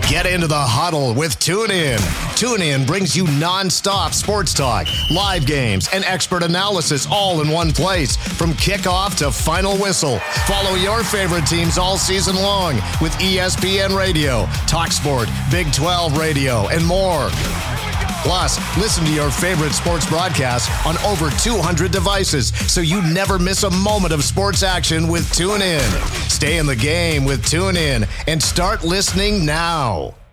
Get into the huddle with TuneIn. TuneIn brings you non-stop sports talk, live games, and expert analysis all in one place from kickoff to final whistle. Follow your favorite teams all season long with ESPN Radio, TalkSport, Big 12 Radio, and more. Plus, listen to your favorite sports broadcasts on over 200 devices so you never miss a moment of sports action with TuneIn. Stay in the game with TuneIn and start listening now.